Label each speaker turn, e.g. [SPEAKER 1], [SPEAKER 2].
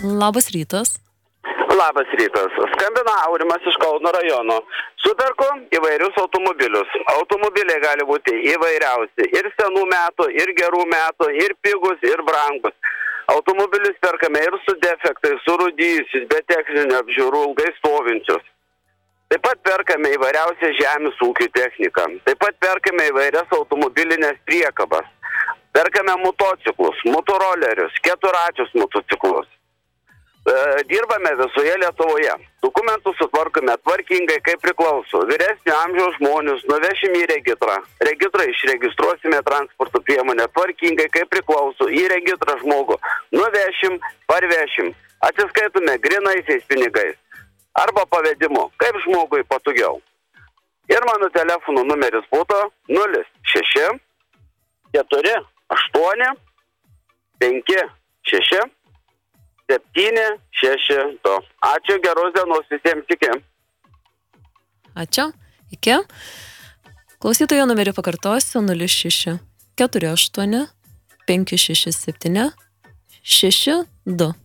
[SPEAKER 1] Labas rytas.
[SPEAKER 2] Labas rytas. Skambina Aurimas iš Kauno rajono. Superku įvairius automobilius. Automobiliai gali būti įvairiausi. Ir senų metų, ir gerų metų, ir pigus, ir brangus. Automobilius perkame ir su defektais, su rūdyjusius, be techninio apžiūrų, ilgai stovinčius. Taip pat perkame įvairiausią žemės ūkio techniką. Taip pat perkame įvairias automobilinės priekabas. Perkame motociklus, motorolerius, keturačius motociklus. Dirbame visoje Lietuvoje. Dokumentus sutvarkome tvarkingai, kaip priklauso. Vyresnio amžiaus žmonės nuvešim į regitrą. Regitrą išregistruosime transporto priemonę tvarkingai, kaip priklauso. Į regitrą žmogų nuvešim, parvešim. Atsiskaitume grynaisiais pinigais. Arba pavedimu, kaip žmogui patogiau. Ir mano telefono numeris būtų 06 4 8 5 6 762. Ačiū, geros dienos visiems, iki.
[SPEAKER 1] Ačiū, iki. Klausytojo numerį pakartosiu 06 48 567 62.